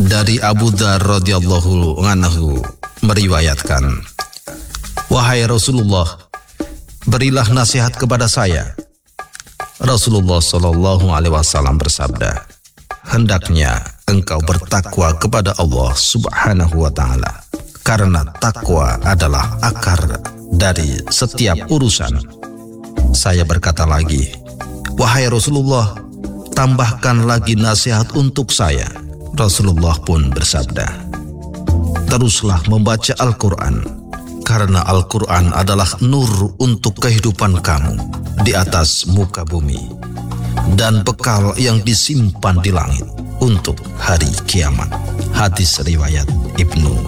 Dari Abu Dzar radhiyallahu anhu meriwayatkan, "Wahai Rasulullah, berilah nasihat kepada saya." Rasulullah Shallallahu Alaihi Wasallam bersabda, "Hendaknya engkau bertakwa kepada Allah Subhanahu wa Ta'ala, karena takwa adalah akar dari setiap urusan." Saya berkata lagi, "Wahai Rasulullah, tambahkan lagi nasihat untuk saya." Rasulullah pun bersabda, "Teruslah membaca Al-Quran, karena Al-Quran adalah nur untuk kehidupan kamu di atas muka bumi, dan bekal yang disimpan di langit untuk hari kiamat." Hadis riwayat Ibnu